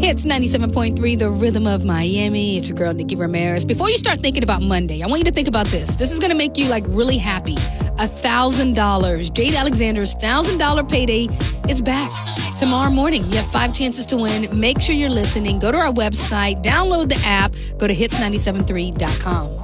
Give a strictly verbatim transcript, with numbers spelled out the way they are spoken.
Hits ninety-seven point three, the rhythm of Miami. It's your girl, Nikki Ramirez. Before you start thinking about Monday, I want you to think about this. This is going to make you like really happy. one thousand dollars. Jade Alexander's one thousand dollars payday is back. Tomorrow morning, you have five chances to win. Make sure you're listening. Go to our website, download the app, go to hits nine seven three dot com.